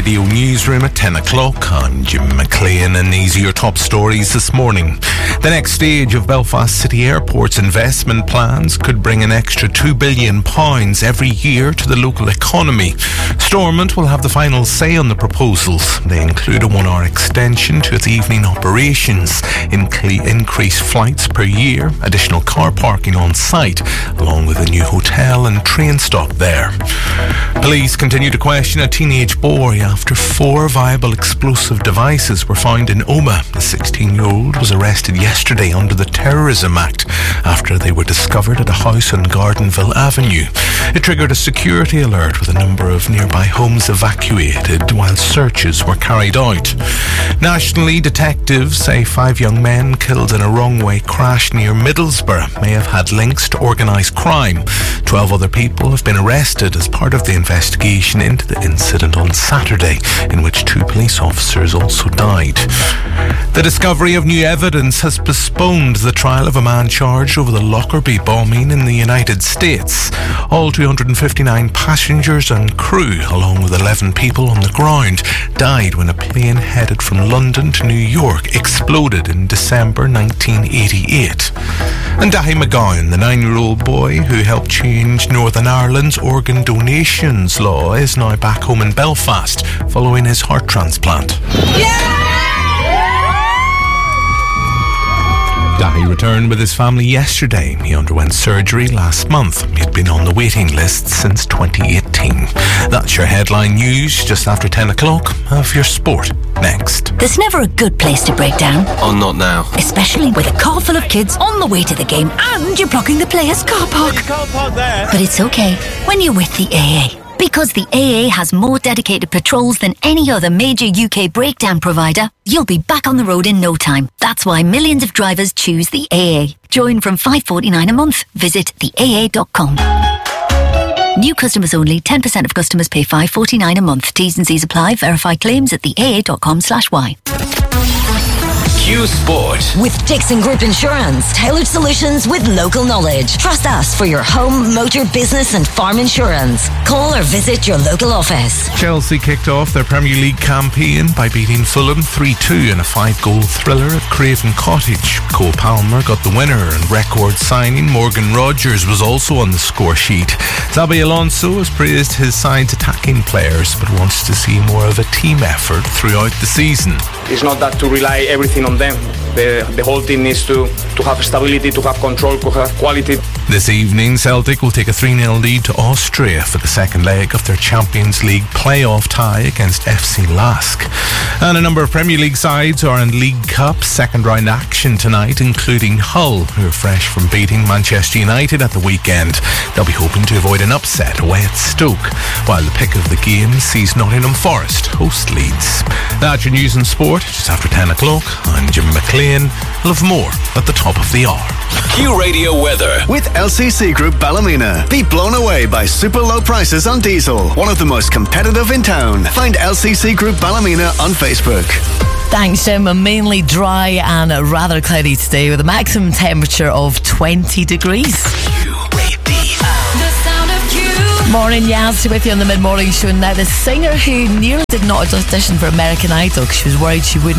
Radio Newsroom at 10 o'clock. I'm Jim McLean, and these are your top stories this morning. The next stage of Belfast City Airport's investment plans could bring an extra £2 billion every year to the local economy. Stormont will have the final say on the proposals. They include a 1-hour extension to its evening operations, increased flights per year, additional car parking on site, along with a new hotel and train stop there. Police continue to question a teenage boy after 4 viable explosive devices were found in Omagh. The 16-year-old was arrested yesterday under the Terrorism Act after they were discovered at a house on Gardenville Avenue. It triggered a security alert with a number of nearby homes evacuated while searches were carried out. Nationally, detectives say 5 young men killed in a wrong-way crash near Middlesbrough may have had links to organised crime. 12 other people have been arrested as part of the investigation into the incident on Saturday, in which 2 police officers also died. The discovery of new evidence has postponed the trial of a man charged over the Lockerbie bombing in the United States. All 259 passengers and crew, along with 11 people on the ground, died when a plane headed from London to New York exploded in December 1988. And Dahi McGowan, the 9-year-old boy who helped change Northern Ireland's organ donations law, is now back home in Belfast following his heart transplant. Dahi returned with his family yesterday. He underwent surgery last month. He had been on the waiting list since 2018. That's your headline news just after 10 o'clock. Have your sport next. There's never a good place to break down. Oh, not now. Especially with a car full of kids on the way to the game and you're blocking the players' car park. You can't park there. But it's okay when you're with the AA. Because the AA has more dedicated patrols than any other major UK breakdown provider, you'll be back on the road in no time. That's why millions of drivers choose the AA. Join from $5.49 a month. Visit theaa.com. New customers only. 10% of customers pay $5.49 a month. T's and C's apply. Verify claims at theaa.com/y. Q Sport. With Dixon Group Insurance. Tailored solutions with local knowledge. Trust us for your home, motor, business and farm insurance. Call or visit your local office. Chelsea kicked off their Premier League campaign by beating Fulham 3-2 in a 5-goal thriller at Craven Cottage. Cole Palmer got the winner, and record signing Morgan Rogers was also on the score sheet. Xabi Alonso has praised his side's attacking players but wants to see more of a team effort throughout the season. It's not that to rely everything on them. The whole team needs to have stability, to have control, to have quality. This evening, Celtic will take a 3-0 lead to Austria for the second leg of their Champions League playoff tie against FC Lask. And a number of Premier League sides are in League Cup second round action tonight, including Hull, who are fresh from beating Manchester United at the weekend. They'll be hoping to avoid an upset away at Stoke, while the pick of the game sees Nottingham Forest host Leeds. That's your news and sport just after 10 o'clock. I'm Jim McLean. We'll have more at the top of the hour. Q Radio weather. With LCC Group Ballymena. Be blown away by super low prices on diesel. One of the most competitive in town. Find LCC Group Ballymena on Facebook. Thanks, Jim. Mainly dry and rather cloudy today with a maximum temperature of 20 degrees. Morning, Yaz, with you on the mid-morning show. Now, the singer who nearly did not audition for American Idol because she was worried she wouldn't